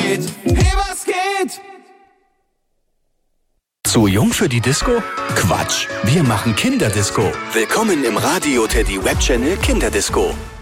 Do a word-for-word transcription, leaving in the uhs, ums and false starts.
geht? Hey, was geht? Zu jung für die Disco? Quatsch, wir machen Kinderdisco. Willkommen im Radio Teddy Webchannel Kinderdisco.